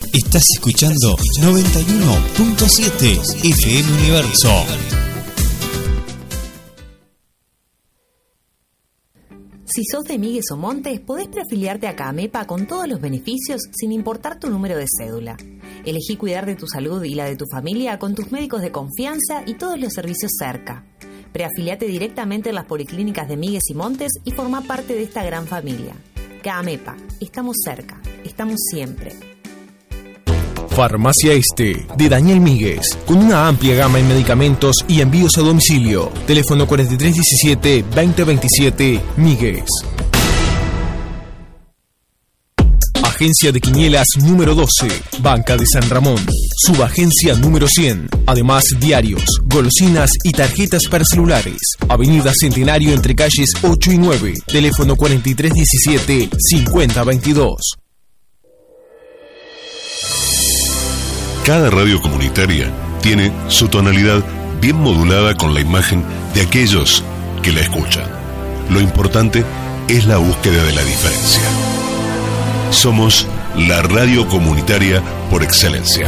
Estás escuchando 91.7 FM Universo. Si sos de Migues o Montes, podés preafiliarte a CAMEPA con todos los beneficios sin importar tu número de cédula. Elegí cuidar de tu salud y la de tu familia con tus médicos de confianza y todos los servicios cerca. Preafiliate directamente en las policlínicas de Migues y Montes y forma parte de esta gran familia. CAMEPA, estamos cerca, estamos siempre. Farmacia Este, de Daniel Míguez, con una amplia gama en medicamentos y envíos a domicilio. Teléfono 4317-2027, Míguez. Agencia de Quinielas número 12, Banca de San Ramón. Subagencia número 100. Además, diarios, golosinas y tarjetas para celulares. Avenida Centenario entre calles 8 y 9. Teléfono 4317-5022. Cada radio comunitaria tiene su tonalidad bien modulada con la imagen de aquellos que la escuchan. Lo importante es la búsqueda de la diferencia. Somos la radio comunitaria por excelencia.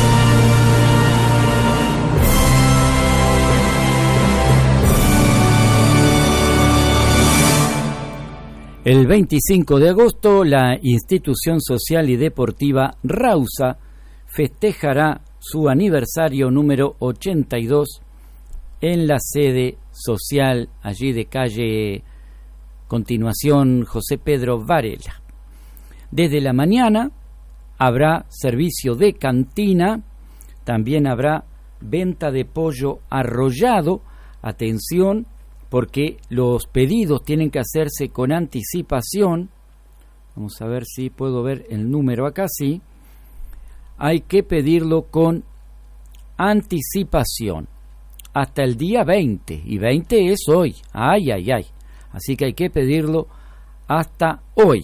El 25 de agosto, la institución social y deportiva Rausa festejará su aniversario número 82 en la sede social, allí de calle Continuación José Pedro Varela. Desde la mañana habrá servicio de cantina, también habrá venta de pollo arrollado. Atención, porque los pedidos tienen que hacerse con anticipación. Vamos a ver si puedo ver el número acá, sí. Hay que pedirlo con anticipación hasta el día 20, y 20 es hoy. Ay. Así que hay que pedirlo hasta hoy.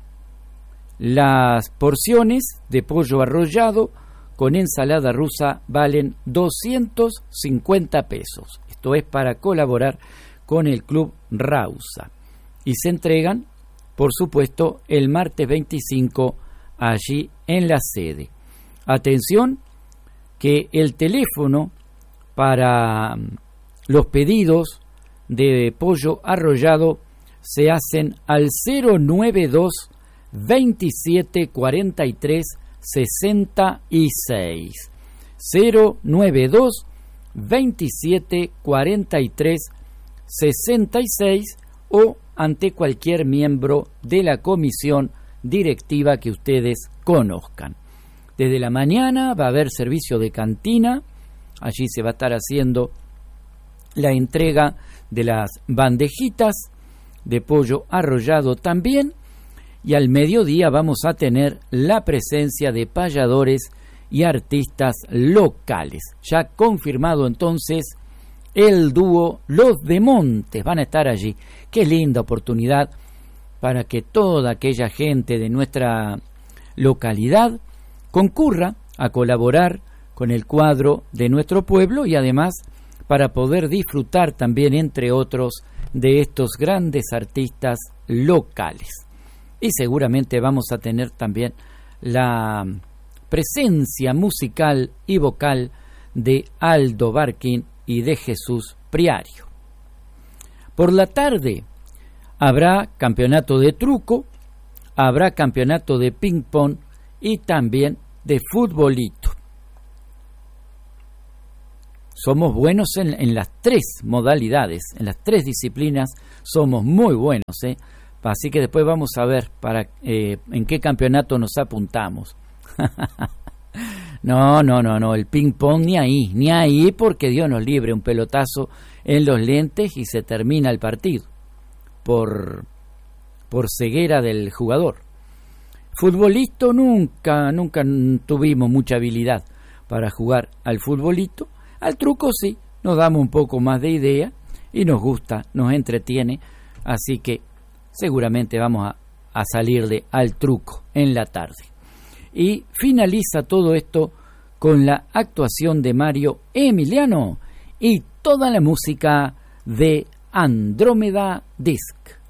Las porciones de pollo arrollado con ensalada rusa valen 250 pesos. Esto es para colaborar con el Club Rausa. Y se entregan, por supuesto, el martes 25 allí en la sede. Atención, que el teléfono para los pedidos de pollo arrollado se hacen al 092 27 43 66. 092 27 43 66 o ante cualquier miembro de la comisión directiva que ustedes conozcan. Desde la mañana va a haber servicio de cantina, allí se va a estar haciendo la entrega de las bandejitas de pollo arrollado también, y al mediodía vamos a tener la presencia de payadores y artistas locales. Ya confirmado entonces el dúo Los de Montes, van a estar allí. Qué linda oportunidad para que toda aquella gente de nuestra localidad concurra a colaborar con el cuadro de nuestro pueblo y además para poder disfrutar también, entre otros, de estos grandes artistas locales. Y seguramente vamos a tener también la presencia musical y vocal de Aldo Barquín y de Jesús Priario. Por la tarde habrá campeonato de truco, habrá campeonato de ping-pong y también de futbolito. Somos buenos en las tres modalidades, en las tres disciplinas somos muy buenos, Así que después vamos a ver en qué campeonato nos apuntamos. No, el ping-pong ni ahí, porque Dios nos libre, un pelotazo en los lentes y se termina el partido por ceguera del jugador. Futbolito nunca tuvimos mucha habilidad para jugar al futbolito. Al truco sí, nos damos un poco más de idea y nos gusta, nos entretiene, así que seguramente vamos a salirle al truco en la tarde. Y finaliza todo esto con la actuación de Mario Emiliano y toda la música de Andrómeda Disc.